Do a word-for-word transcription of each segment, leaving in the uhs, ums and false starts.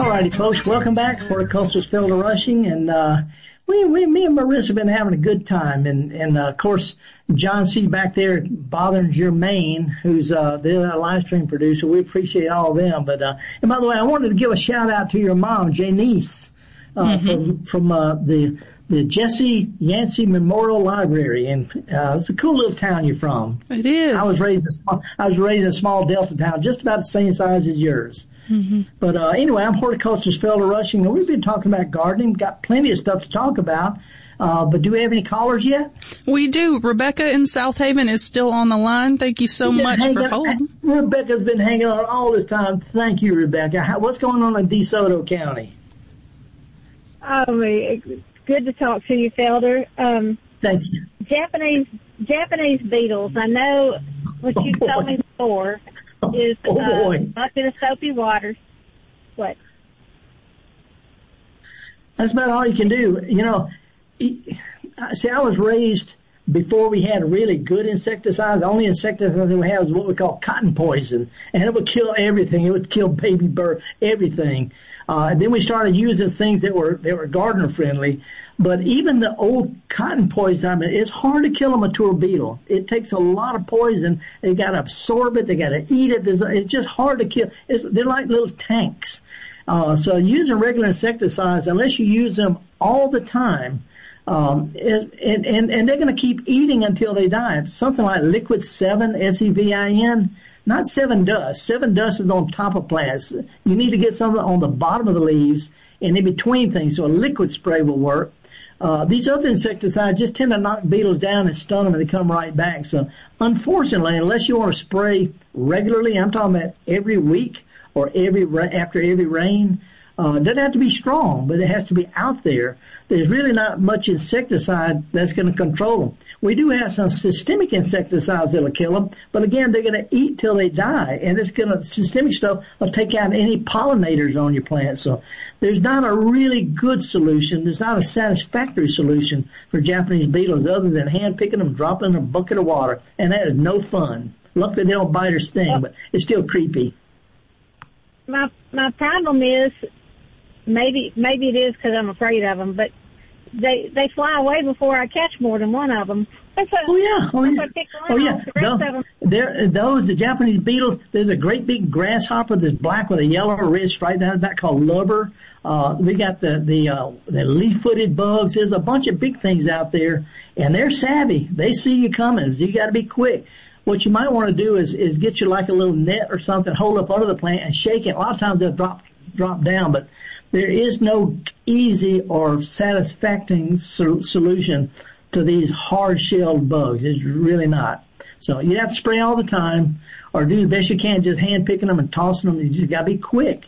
righty, folks. Welcome back. Horticulturist Felder Rushing, and uh, we, we, me and Marissa have been having a good time. And, and uh, of course, John C. back there bothering Jermaine, who's uh, the live stream producer. We appreciate all of them. But uh, and by the way, I wanted to give a shout out to your mom, Janice, uh, mm-hmm. from from uh, the the Jesse Yancey Memorial Library, and uh, it's a cool little town you're from. It is. I was raised in small, I was raised in a small Delta town, just about the same size as yours. Mm-hmm. But uh, anyway, I'm Horticulturist Felder Rushing, and we've been talking about gardening. Got plenty of stuff to talk about. Uh, but do we have any callers yet? We do. Rebecca in South Haven is still on the line. Thank you so much for holding. Rebecca's been hanging on all this time. Thank you, Rebecca. How, what's going on in DeSoto County? Um, it's good to talk to you, Felder. Um, Thank you. Japanese Japanese beetles. I know what you oh, told me before is oh, uh, boy. bucket of soapy water. What? That's about all you can do. You know, see, I was raised before we had really good insecticides. The only insecticide we had was what we call cotton poison, and it would kill everything. It would kill baby bird, everything. Uh, and then we started using things that were that were gardener friendly. But even the old cotton poison, I mean, it's hard to kill a mature beetle. It takes a lot of poison. They got to absorb it. They got to eat it. There's, it's just hard to kill. It's, they're like little tanks. Uh, so using regular insecticides, unless you use them all the time, um, and, and, and they're going to keep eating until they die. Something like Liquid seven, S E V I N, not Seven Dust. Seven Dust is on top of plants. You need to get something on the bottom of the leaves and in between things, so a liquid spray will work. Uh, these other insecticides just tend to knock beetles down and stun them, and they come right back. So, unfortunately, unless you want to spray regularly, I'm talking about every week or every after every rain, uh, it doesn't have to be strong, but it has to be out there. There's really not much insecticide that's going to control them. We do have some systemic insecticides that'll kill them, but again, they're going to eat till they die, and it's going to, systemic stuff will take out any pollinators on your plants. So there's not a really good solution. There's not a satisfactory solution for Japanese beetles other than hand picking them, dropping in a bucket of water, and that is no fun. Luckily, they don't bite or sting, but it's still creepy. My my problem is, maybe maybe it is because I'm afraid of them, but they they fly away before I catch more than one of them. That's a, oh yeah, oh yeah, oh yeah. The rest of them. There, those the Japanese beetles. There's a great big grasshopper that's black with a yellow or red stripe down the back called lubber. Uh, we got the the uh, the leaf-footed bugs. There's a bunch of big things out there, and they're savvy. They see you coming. So you got to be quick. What you might want to do is is get you like a little net or something, hold up under the plant and shake it. A lot of times they'll drop drop down, but there is no easy or satisfactory sol- solution to these hard-shelled bugs. It's really not. So you have to spray all the time or do the best you can just hand picking them and tossing them. You just got to be quick.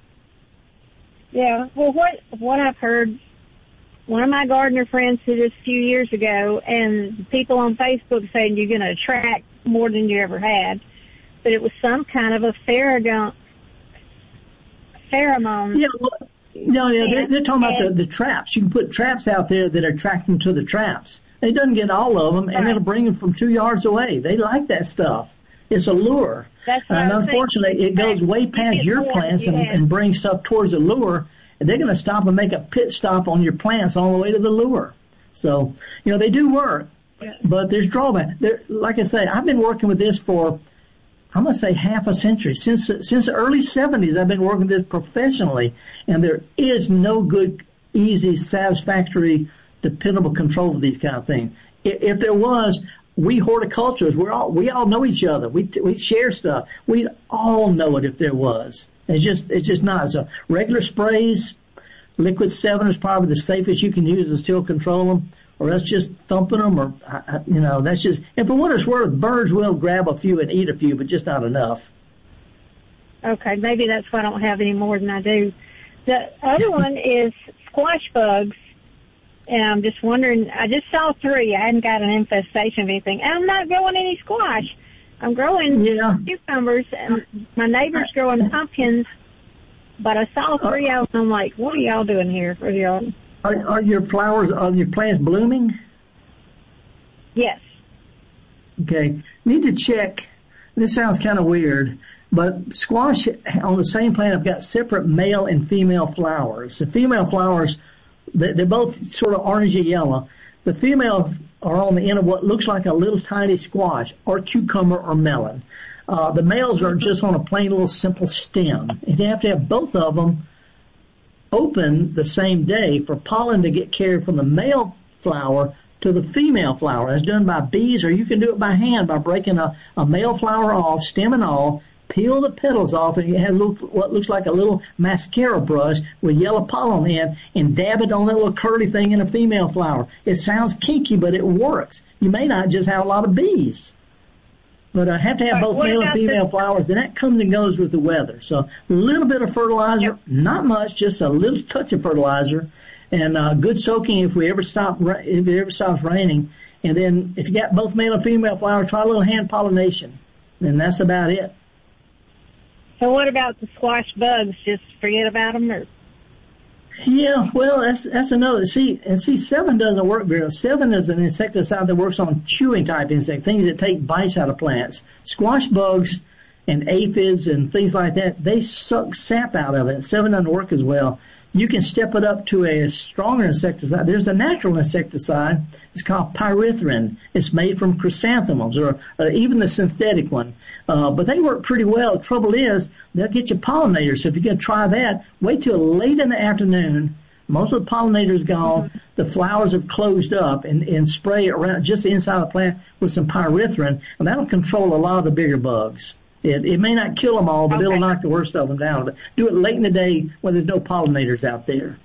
Yeah. Well, what what I've heard, one of my gardener friends did this a few years ago, and people on Facebook saying you're going to attract more than you ever had, but it was some kind of a pheromone. Pheromone. Yeah. Well, no, yeah, they're, they're talking about the, the traps. You can put traps out there that attract them to the traps. It doesn't get all of them, and right. It'll bring them from two yards away. They like that stuff. It's a lure. That's and unfortunately, it goes way past your plants and, and brings stuff towards the lure, and they're going to stop and make a pit stop on your plants all the way to the lure. So, you know, they do work, yeah. But there's drawback. There, like I say, I've been working with this for, I'm going to say half a century. Since since the early seventies, I've been working this professionally, and there is no good, easy, satisfactory, dependable control of these kind of things. If, if there was, we horticulturists, we're all, we all know each other. We we share stuff. We'd all know it if there was. It's just it's just not. So regular sprays, Liquid seven is probably the safest you can use and still control them. Or else just thumping them, or, you know, that's just, and for what it's worth, birds will grab a few and eat a few, but just not enough. Okay, maybe that's why I don't have any more than I do. The other one is squash bugs, and I'm just wondering, I just saw three. I hadn't got an infestation of anything. And I'm not growing any squash. I'm growing yeah. cucumbers, and my neighbor's growing pumpkins, but I saw three out, and I'm like, what are y'all doing here for y'all? Are, are your flowers, are your plants blooming? Yes. Okay. Need to check. This sounds kind of weird, But squash on the same plant have got separate male and female flowers. The female flowers, they're both sort of orangey yellow. The females are on the end of what looks like a little tiny squash or cucumber or melon. Uh, the males are just on a plain little simple stem. And you have to have both of them open the same day for pollen to get carried from the male flower to the female flower. That's done by bees, or you can do it by hand by breaking a, a male flower off, stem and all, peel the petals off, and you have look, what looks like a little mascara brush with yellow pollen on the end, and dab it on that little curly thing in a female flower. It sounds kinky, but it works. You may not just have a lot of bees. But I have to have both male and female flowers, and that comes and goes with the weather. So a little bit of fertilizer, not much, just a little touch of fertilizer, and uh, good soaking if we ever stop if it ever stops raining. And then if you got both male and female flowers, try a little hand pollination, and that's about it. So what about the squash bugs? Just forget about them, or? Yeah, well, that's that's another. See, and see, seven doesn't work very well. Seven is an insecticide that works on chewing type insects, things that take bites out of plants. Squash bugs and aphids and things like that, they suck sap out of it. Seven doesn't work as well. You can step it up to a stronger insecticide. There's a natural insecticide. It's called pyrethrin. It's made from chrysanthemums, or uh, even the synthetic one. Uh, but they work pretty well. The trouble is, they'll get you pollinators. So if you're going to try that, wait till late in the afternoon. Most of the pollinators gone. Mm-hmm. The flowers have closed up, and, and spray it around just inside the plant with some pyrethrin, and that'll control a lot of the bigger bugs. It, it may not kill them all, but okay. It'll knock the worst of them down. But do it late in the day when there's no pollinators out there.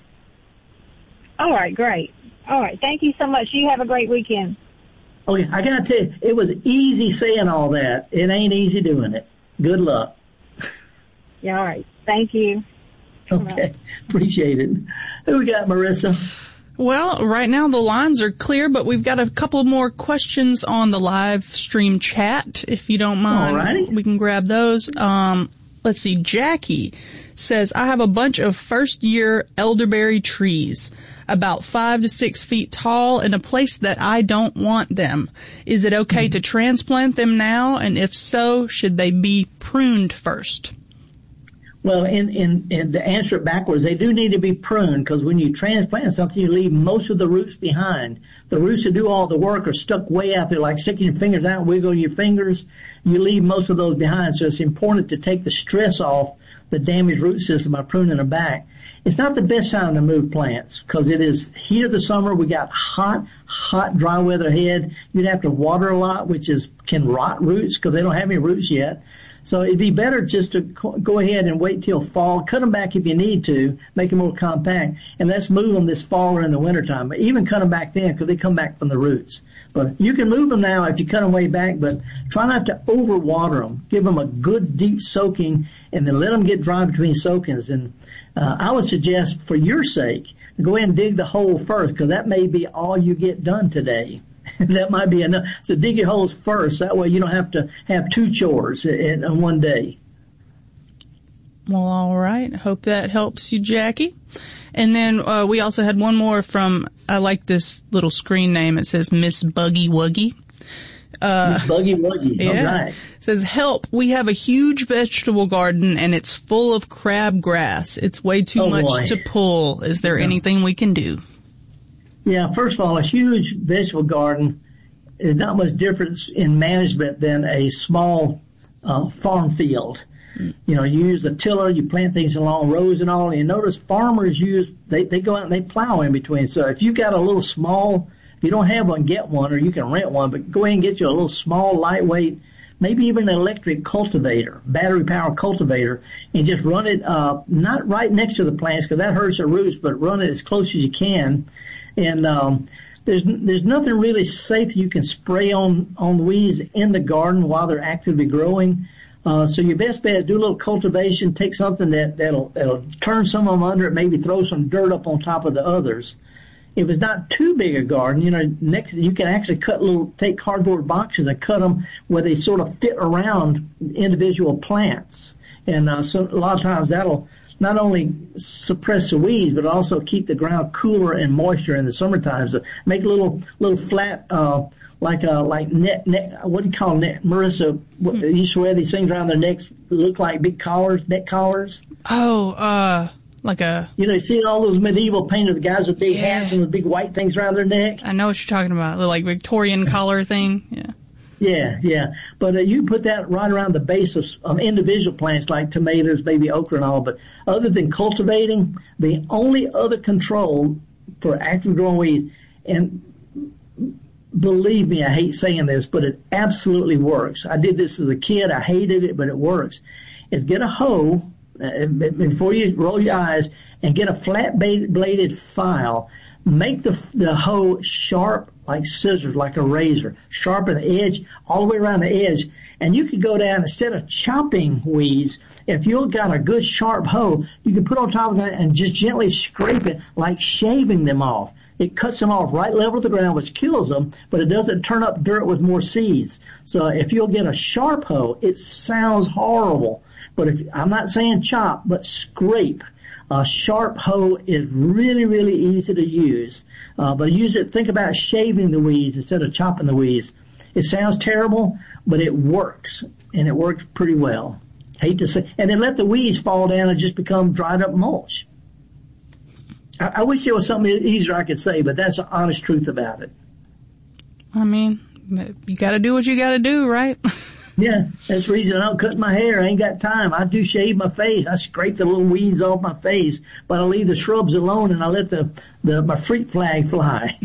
All right, great. All right, thank you so much. You have a great weekend. Okay, I got to tell you, it was easy saying all that. It ain't easy doing it. Good luck. Yeah, all right. Thank you. Okay, appreciate it. Who we got, Marissa? Well, right now the lines are clear, but we've got a couple more questions on the live stream chat. If you don't mind, Alrighty. We can grab those. Um, let's see. Jackie says, I have a bunch of first-year elderberry trees, about five to six feet tall, in a place that I don't want them. Is it okay mm-hmm. to transplant them now? And if so, should they be pruned first? Well, in, in, in to answer it backwards, they do need to be pruned, because when you transplant something, you leave most of the roots behind. The roots that do all the work are stuck way out there, like sticking your fingers out and wiggling your fingers. You leave most of those behind, so it's important to take the stress off the damaged root system by pruning them back. It's not the best time to move plants, because it is heat of the summer. We got hot, hot, dry weather ahead. You'd have to water a lot, which is can rot roots, because they don't have any roots yet. So it'd be better just to go ahead and wait till fall. Cut them back if you need to, make them more compact, and let's move them this fall or in the wintertime. But even cut them back then, because they come back from the roots. But you can move them now if you cut them way back, but try not to overwater them. Give them a good deep soaking, and then let them get dry between soakings. And uh, I would suggest, for your sake, go ahead and dig the hole first, because that may be all you get done today. That might be enough. So dig your holes first. That way you don't have to have two chores in, in one day. Well, all right. Hope that helps you, Jackie. And then uh, we also had one more from, I like this little screen name. It says Miss Buggy Wuggy. Uh, Miss Buggy Wuggy. Yeah. All right. It says, help, we have a huge vegetable garden and it's full of crabgrass. It's way too oh, much boy. to pull. Is there yeah. anything we can do? Yeah, first of all, a huge vegetable garden is not much difference in management than a small uh, farm field. Mm. You know, you use a tiller, you plant things along rows and all, and you notice farmers use, they, they go out and they plow in between. So if you got a little small, if you don't have one, get one, or you can rent one, but go ahead and get you a little small, lightweight, maybe even an electric cultivator, battery-powered cultivator, and just run it, uh, not right next to the plants, because that hurts the roots, but run it as close as you can. And um, there's there's nothing really safe you can spray on, on the weeds in the garden while they're actively growing. Uh, so your best bet is do a little cultivation, take something that, that'll, that'll turn some of them under it, maybe throw some dirt up on top of the others. If it's not too big a garden, you know, next you can actually cut little, take cardboard boxes and cut them where they sort of fit around individual plants. And uh, so a lot of times that'll not only suppress the weeds, but also keep the ground cooler and moisture in the summertime. So make little little flat uh like a like net net. What do you call net, Marissa? What, mm-hmm. They used to wear these things around their necks, look like big collars, neck collars. Oh, uh, like a. You know, you see all those medieval painted the guys with big yeah. hats and the big white things around their neck. I know what you're talking about, the like Victorian collar thing. Yeah. Yeah, yeah. But uh, you put that right around the base of, of individual plants like tomatoes, baby okra and all. But other than cultivating, the only other control for active growing weeds, and believe me, I hate saying this, but it absolutely works. I did this as a kid. I hated it, but it works. Is get a hoe, uh, before you roll your eyes, and get a flat-bladed file. Make the the hoe sharp like scissors, like a razor. Sharpen the edge all the way around the edge. And you could go down, instead of chopping weeds, if you've got a good sharp hoe, you can put on top of it and just gently scrape it like shaving them off. It cuts them off right level with the ground, which kills them, but it doesn't turn up dirt with more seeds. So if you'll get a sharp hoe, it sounds horrible. But if I'm not saying chop, but scrape. A sharp hoe is really, really easy to use. Uh, but use it, think about shaving the weeds instead of chopping the weeds. It sounds terrible, but it works, and it works pretty well. Hate to say, and then let the weeds fall down and just become dried up mulch. I, I wish there was something easier I could say, but that's the honest truth about it. I mean, you gotta do what you gotta do, right? Yeah, that's the reason I don't cut my hair. I ain't got time. I do shave my face. I scrape the little weeds off my face, but I leave the shrubs alone and I let the, the my freak flag fly.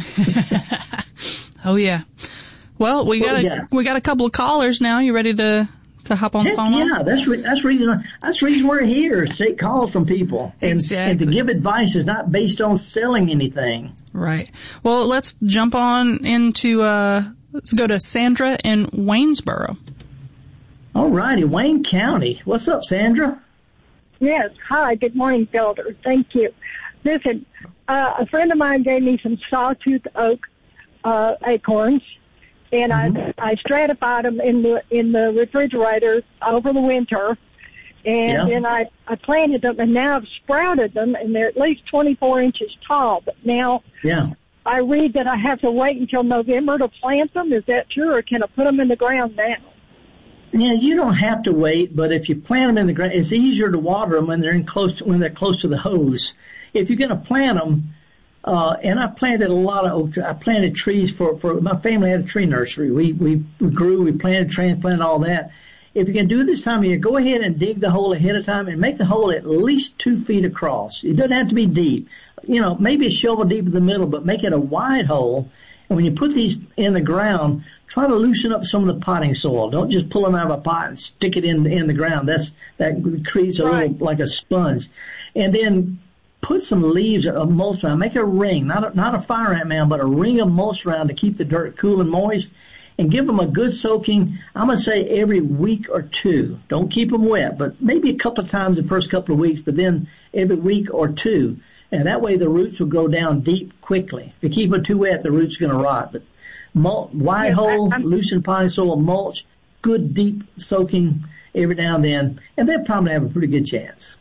Oh yeah. Well, we got, got a we got a couple of callers now. You ready to to hop on Heck the phone? Yeah, on? that's re- that's reason that's the reason we're here, to take calls from people and exactly. and to give advice is not based on selling anything. Right. Well, let's jump on into uh let's go to Sandra in Waynesboro. All righty, Wayne County. What's up, Sandra? Yes. Hi. Good morning, Builder. Thank you. Listen, uh, a friend of mine gave me some sawtooth oak uh, acorns, and mm-hmm. I I stratified them in the in the refrigerator over the winter, and yeah. then I I planted them, and now I've sprouted them, and they're at least twenty-four inches tall. But now, yeah. I read that I have to wait until November to plant them. Is that true, or can I put them in the ground now? Yeah, you don't have to wait, but if you plant them in the ground, it's easier to water them when they're in close to, when they're close to the hose. If you're going to plant them, uh, and I planted a lot of oak, I planted trees for, for, my family had a tree nursery. We, we, we grew, we planted, transplanted, all that. If you can do this time of year, go ahead and dig the hole ahead of time and make the hole at least two feet across. It doesn't have to be deep. You know, maybe a shovel deep in the middle, but make it a wide hole. And when you put these in the ground, try to loosen up some of the potting soil. Don't just pull them out of a pot and stick it in in the ground. That's that creates a right. little like a sponge. And then put some leaves of mulch around. Make a ring, not a, not a fire ant mound, but a ring of mulch around to keep the dirt cool and moist. And give them a good soaking. I'm gonna say every week or two. Don't keep them wet, but maybe a couple of times the first couple of weeks. But then every week or two. And that way the roots will go down deep quickly. If you keep it too wet, the roots are going to rot. But mulch, wide yes, hole, I, loosen potting soil, mulch, good deep soaking every now and then, and they'll probably have a pretty good chance.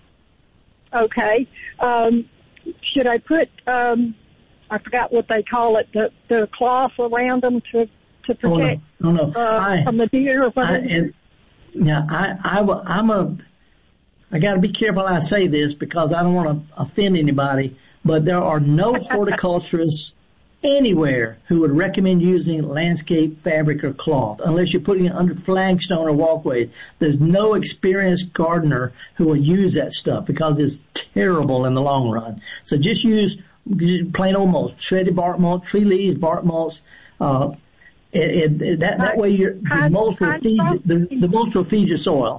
Okay. Um, should I put, um, I forgot what they call it, the, the cloth around them to, to protect oh, no. Oh, no. Uh, I, from the deer or whatever? I, and, yeah, I, I, I'm a... I got to be careful I say this because I don't want to offend anybody, but there are no horticulturists anywhere who would recommend using landscape fabric or cloth unless you're putting it under flagstone or walkways. There's no experienced gardener who will use that stuff because it's terrible in the long run. So just use plain old mulch, shredded bark mulch, tree leaves, bark mulch. Uh, it, it, that, that way your, the mulch will feed, the, the mulch will feed your soil.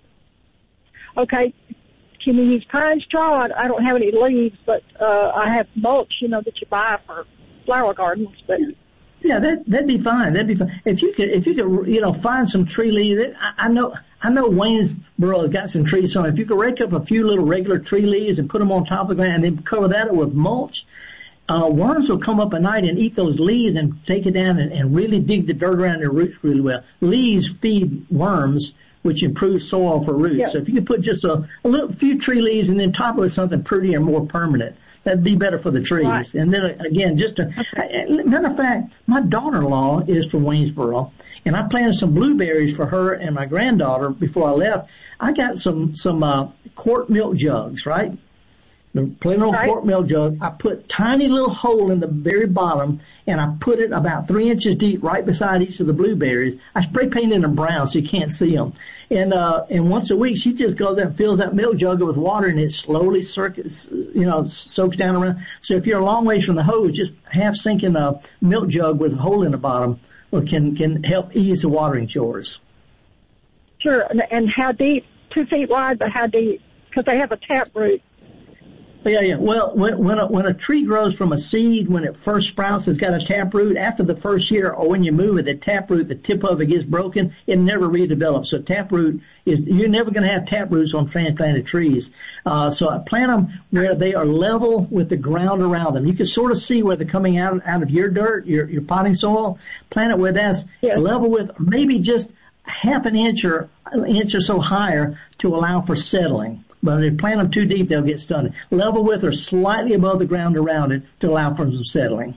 Okay, can you use pine straw? I don't have any leaves, but uh, I have mulch, you know, that you buy for flower gardens. But yeah, that that'd be fine. That'd be fine if you could if you could you know find some tree leaves. I, I know I know Waynesboro has got some trees. So if you could rake up a few little regular tree leaves and put them on top of the ground, and then cover that with mulch, uh, worms will come up at night and eat those leaves and take it down and, and really dig the dirt around their roots really well. Leaves feed worms, which improves soil for roots. Yeah. So if you could put just a, a little few tree leaves and then top it with something pretty or more permanent, That'd be better for the trees. Right. And then again, just to, okay. Matter of fact, my daughter-in-law is from Waynesboro, and I planted some blueberries for her and my granddaughter before I left. I got some, some, uh, quart milk jugs, right? Plain old right. quart milk jug. I put tiny little hole in the very bottom, and I put it about three inches deep right beside each of the blueberries. I spray painted them brown so you can't see them. And, uh, and once a week, she just goes there and fills that milk jug with water, and it slowly circuits, you know, soaks down around. So if you're a long ways from the hose, just half sinking a milk jug with a hole in the bottom can, can help ease the watering chores. Sure. And, and how deep? Two feet wide, but how deep? Because they have a tap root. Yeah, yeah. Well, when when a, when a tree grows from a seed, when it first sprouts, it's got a taproot. After the first year, or when you move it, the taproot, the tip of it gets broken. It never redevelops. So taproot is, you're never going to have taproots on transplanted trees. Uh, so I plant them where they are level with the ground around them. You can sort of see where they're coming out out of your dirt, your your potting soil. Plant it where that's yes. level with, maybe just half an inch or an inch or so higher to allow for settling. But if you plant them too deep, they'll get stunted. Level with or slightly above the ground around it to allow for some settling.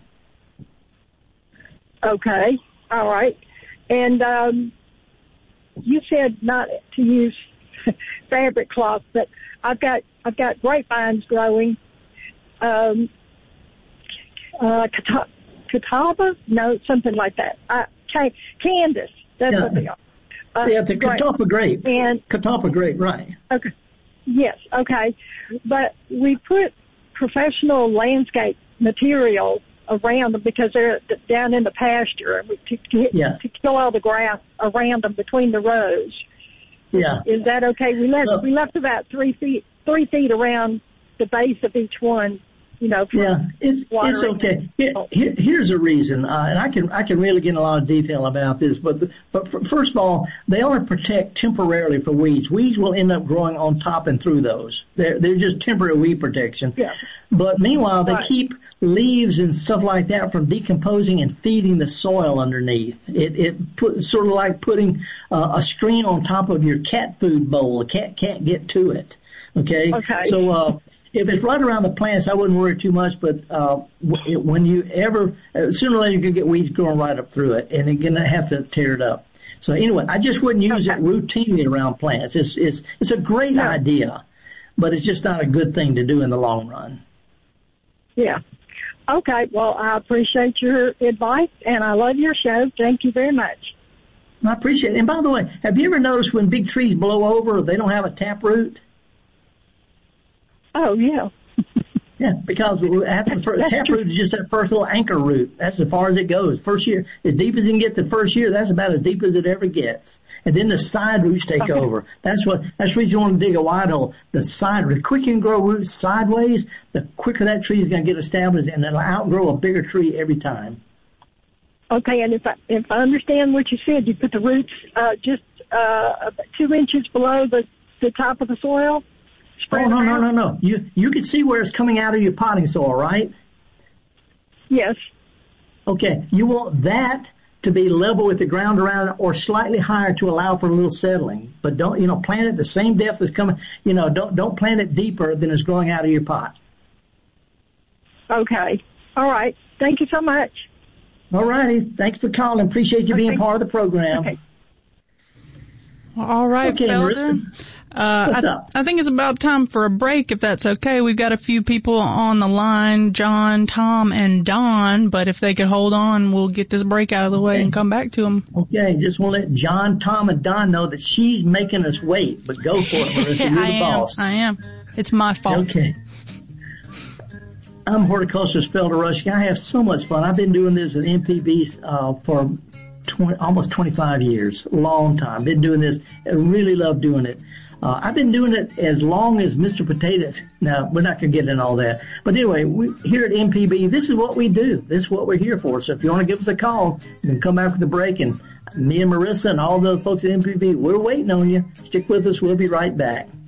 Okay. All right. And um, you said not to use fabric cloth, but I've got I've got grapevines growing. Um, uh, catawba? No, something like that. Uh, Candace. That's yeah. what they are. Uh, yeah, the catawba grape. And catawba grape, right? Okay. Yes, okay. But we put professional landscape material around them because they're down in the pasture and we, to, to, yeah. to kill all the grass around them between the rows. Yeah. Is that okay? We left well, we left about three feet three feet around the base of each one. You know, yeah, it's it's okay. Here, here, here's a reason, uh, and I can I can really get in a lot of detail about this. But the, but for, first of all, they only protect temporarily for weeds. Weeds will end up growing on top and through those. They're they're just temporary weed protection. Yeah. But meanwhile, they right. keep leaves and stuff like that from decomposing and feeding the soil underneath. It it put, sort of like putting uh, a screen on top of your cat food bowl. The cat can't get to it. Okay. Okay. So. Uh, If it's right around the plants, I wouldn't worry too much. But uh, it, when you ever, uh, sooner or later, you can get weeds growing right up through it, and you're gonna have to tear it up. So anyway, I just wouldn't use okay. it routinely around plants. It's it's it's a great no. idea, but it's just not a good thing to do in the long run. Yeah. Okay. Well, I appreciate your advice, and I love your show. Thank you very much. I appreciate it. And by the way, have you ever noticed when big trees blow over, they don't have a taproot? Oh, yeah. Yeah, because after the first, taproot is just that first little anchor root. That's as far as it goes. First year, as deep as you can get the first year, that's about as deep as it ever gets. And then the side roots take okay. over. That's what, that's the reason you want to dig a wide hole. The side, the quicker you can grow roots sideways, the quicker that tree is going to get established, and it'll outgrow a bigger tree every time. Okay, and if I, if I understand what you said, you put the roots, uh, just, uh, two inches below the, the top of the soil? Oh, no, no, no, no. You, you can see where it's coming out of your potting soil, right? Yes. Okay. You want that to be level with the ground around it or slightly higher to allow for a little settling. But don't, you know, plant it the same depth as coming, you know, don't, don't plant it deeper than it's growing out of your pot. Okay. All right. Thank you so much. All righty. Thanks for calling. Appreciate you okay. being part of the program. Okay. All right, okay, Felder. Uh, What's I, up? I think it's about time for a break, if that's okay. We've got a few people on the line, John, Tom, and Don, but if they could hold on, we'll get this break out of the way okay. and come back to them. Okay, just want to let John, Tom, and Don know that she's making us wait, but go for it, Marissa. You're I the am, boss. I am. It's my fault. Okay. I'm horticulturist Felder Rushing. I have so much fun. I've been doing this at M P B uh, for twenty, almost twenty-five years, long time. Been doing this. I really love doing it. Uh, I've been doing it as long as Mister Potato. Now, we're not going to get into all that. But anyway, we, here at M P B, this is what we do. This is what we're here for. So if you want to give us a call, you can come after the break. And me and Marissa and all the folks at M P B, we're waiting on you. Stick with us. We'll be right back.